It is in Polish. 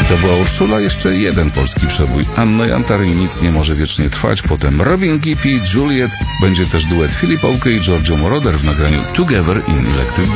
To była Urszula, jeszcze jeden polski przebój. Anno Jantar i Nic nie może wiecznie trwać. Potem Robin Gippy, Juliet. Będzie też duet Philip Oakey i Giorgio Moroder w nagraniu Together in Electric